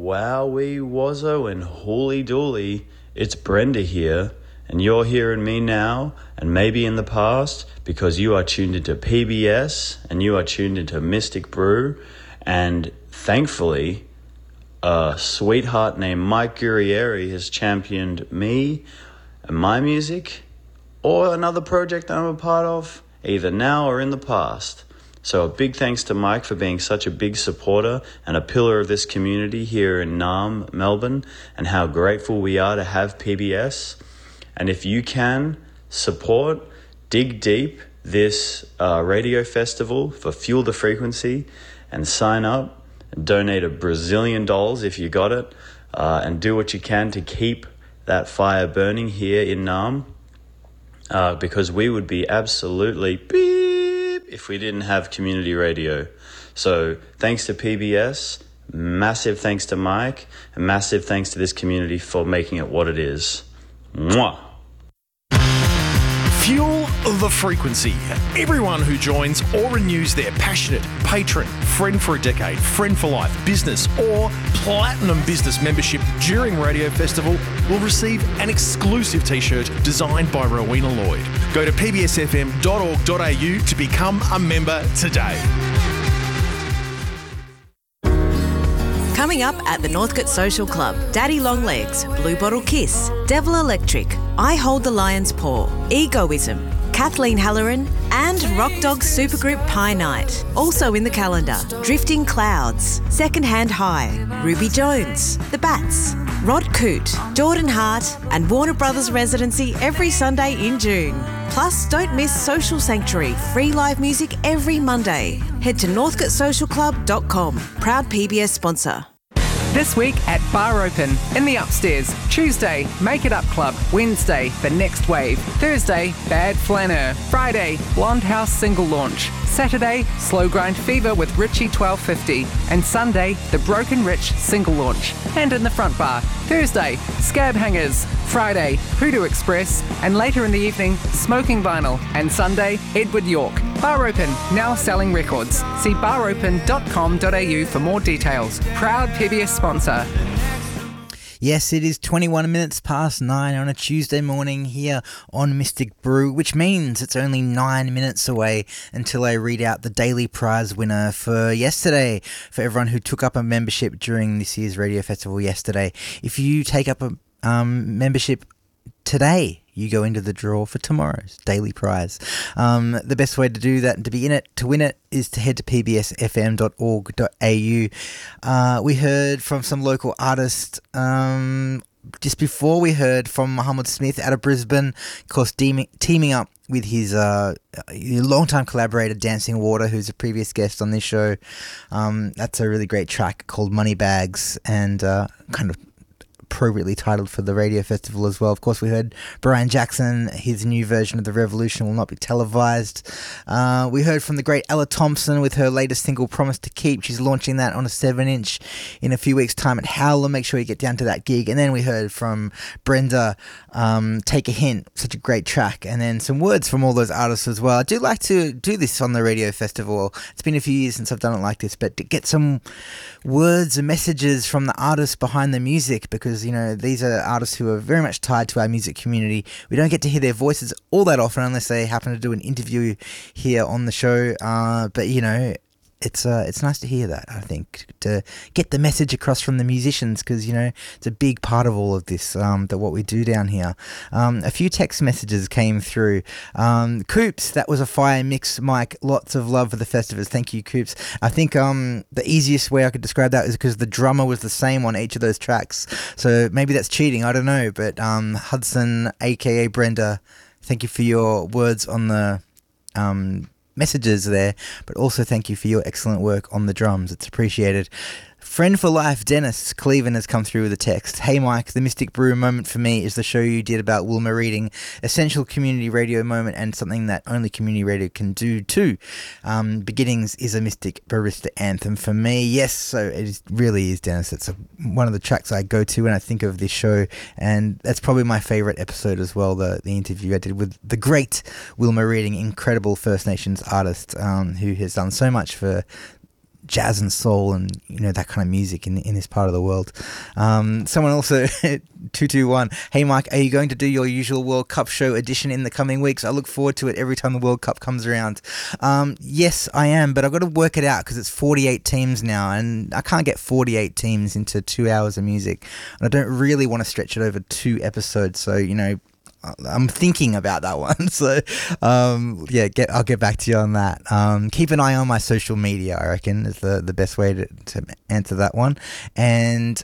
Wowie Wazzo and Hooly Dooly, it's Brenda here, and you're hearing me now, and maybe in the past, because you are tuned into PBS, and you are tuned into Mystic Brew, and thankfully, a sweetheart named Mike Guerrieri has championed me and my music, or another project I'm a part of, either now or in the past. So a big thanks to Mike for being such a big supporter and a pillar of this community here in Naarm, Melbourne, and how grateful we are to have PBS. And if you can support, dig deep this radio festival for Fuel the Frequency and sign up and donate $1 Brazilian if you got it, and do what you can to keep that fire burning here in Naarm, because we would be absolutely beep if we didn't have community radio. So thanks to PBS, massive thanks to Mike, and massive thanks to this community for making it what it is. Mwah! Fuel the Frequency. Everyone who joins or renews their passionate patron, friend for a decade, friend for life, business or platinum business membership during Radio Festival will receive an exclusive t-shirt designed by Rowena Lloyd. Go to pbsfm.org.au to become a member today. Coming up at the Northcote Social Club, Daddy Longlegs, Blue Bottle Kiss, Devil Electric, I Hold the Lion's Paw, Egoism, Kathleen Halloran and Rock Dog Supergroup Pie Night. Also in the calendar, Drifting Clouds, Secondhand High, Ruby Jones, The Bats, Rod Coote, Jordan Hart and Warner Brothers Residency every Sunday in June. Plus, don't miss Social Sanctuary, free live music every Monday. Head to northcotesocialclub.com, proud PBS sponsor. This week at Bar Open in the Upstairs. Tuesday, Make It Up Club. Wednesday, The Next Wave. Thursday, Bad Flaneur. Friday, Blonde House Single Launch. Saturday, Slow Grind Fever with Richie 1250. And Sunday, The Broken Rich Single Launch. And in the front bar, Thursday, Scab Hangers. Friday, Hoodoo Express. And later in the evening, Smoking Vinyl. And Sunday, Edward York. Bar Open, now selling records. See baropen.com.au for more details. Proud PBS sponsor. Yes, it is 21 minutes past 9 on a Tuesday morning here on Mystic Brew, which means it's only 9 minutes away until I read out the daily prize winner for yesterday, for everyone who took up a membership during this year's radio festival yesterday. If you take up a membership today, you go into the draw for tomorrow's daily prize. The best way to do that and to be in it, to win it, is to head to pbsfm.org.au. We heard from some local artists just before. We heard from Muhammad Smith out of Brisbane, of course, teaming up with his long-time collaborator Dancing Water, who's a previous guest on this show. That's a really great track called Moneybags, and kind of appropriately titled for the radio festival as well. Of course, we heard Brian Jackson, his new version of The Revolution will not be televised. We heard from the great Ella Thompson with her latest single, Promise to Keep. She's launching that on a 7-inch in a few weeks' time at Howler. Make sure you get down to that gig. And then we heard from Brenda, Take a Hint, such a great track. And then some words from all those artists as well. I do like to do this on the radio festival. It's been a few years since I've done it like this, but to get some words and messages from the artists behind the music, because you know, these are artists who are very much tied to our music community. We don't get to hear their voices all that often unless they happen to do an interview here on the show. But, you know, it's nice to hear that, I think, to get the message across from the musicians, because, you know, it's a big part of all of this, that what we do down here. A few text messages came through. Coops, that was a fire mix, Mike. Lots of love for the Festivus. Thank you, Coops. I think the easiest way I could describe that is because the drummer was the same on each of those tracks. So maybe that's cheating, I don't know. But Hudson, a.k.a. Brenda, thank you for your words on the messages there, but also thank you for your excellent work on the drums. It's appreciated. Friend for life, Dennis Cleveland, has come through with a text. Hey Mike, the Mystic Brew moment for me is the show you did about Wilma reading. Essential community radio moment, and something that only community radio can do too. Beginnings is a Mystic Barista anthem for me. Yes, so it really is, Dennis. It's one of the tracks I go to when I think of this show, and that's probably my favourite episode as well, the interview I did with the great Wilma Reading, incredible First Nations artist who has done so much for jazz and soul and, that kind of music in this part of the world. Someone also, 221, hey Mike, are you going to do your usual World Cup show edition in the coming weeks? I look forward to it every time the World Cup comes around. Yes, I am, but I've got to work it out because it's 48 teams now, and I can't get 48 teams into 2 hours of music. And I don't really want to stretch it over 2 episodes, so, I'm thinking about that one. So, I'll get back to you on that. Keep an eye on my social media, I reckon, is the best way to answer that one. And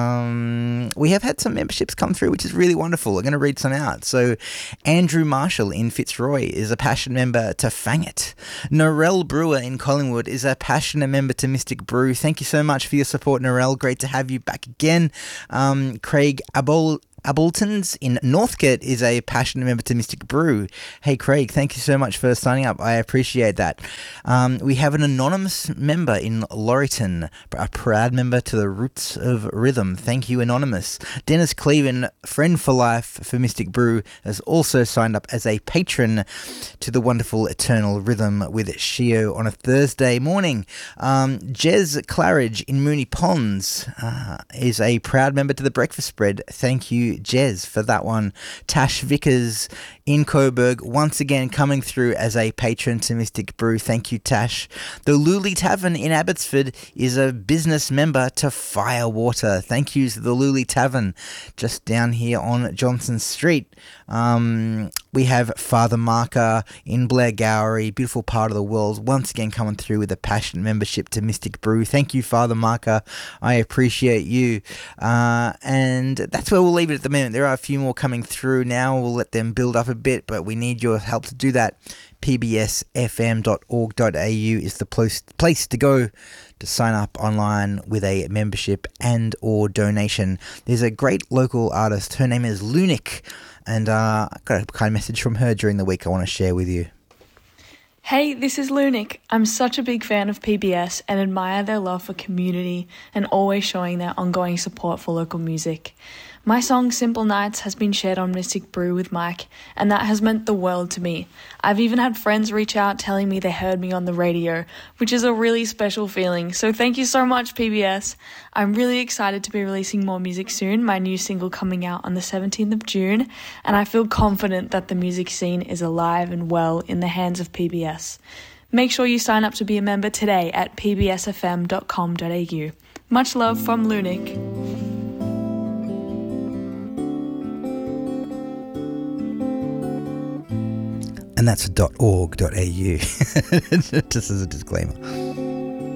we have had some memberships come through, which is really wonderful. I'm going to read some out. So, Andrew Marshall in Fitzroy is a passion member to Fang It. Norel Brewer in Collingwood is a passionate member to Mystic Brew. Thank you so much for your support, Norel. Great to have you back again. Craig Ableton's in Northcote is a passionate member to Mystic Brew. Hey Craig, thank you so much for signing up. I appreciate that. We have an anonymous member in Laurieton, a proud member to the Roots of Rhythm. Thank you, Anonymous. Dennis Cleven, friend for life for Mystic Brew, has also signed up as a patron to the wonderful Eternal Rhythm with Shio on a Thursday morning. Jez Claridge in Moonee Ponds is a proud member to the Breakfast Spread. Thank you, Jez, for that one. Tash Vickers in Coburg, once again coming through as a patron to Mystic Brew. Thank you, Tash. The Luli Tavern in Abbotsford is a business member to Firewater. Thank you to the Luli Tavern, just down here on Johnson Street. We have Father Marker in Blair Gowrie, beautiful part of the world, once again coming through with a passion membership to Mystic Brew. Thank you, Father Marker. I appreciate you. And that's where we'll leave it at the moment. There are a few more coming through now. We'll let them build up a bit, but we need your help to do that. pbsfm.org.au is the place to go to sign up online with a membership and or donation. There's a great local artist. Her name is Lunic, and I got a kind message from her during the week I want to share with you. Hey, this is Lunic. I'm such a big fan of PBS and admire their love for community and always showing their ongoing support for local music. My song Simple Nights has been shared on Mystic Brew with Mike, and that has meant the world to me. I've even had friends reach out telling me they heard me on the radio, which is a really special feeling, so thank you so much, PBS. I'm really excited to be releasing more music soon, my new single coming out on the 17th of June, and I feel confident that the music scene is alive and well in the hands of PBS. Make sure you sign up to be a member today at pbsfm.com.au. Much love from Lunic. And that's .org.au, just as a disclaimer.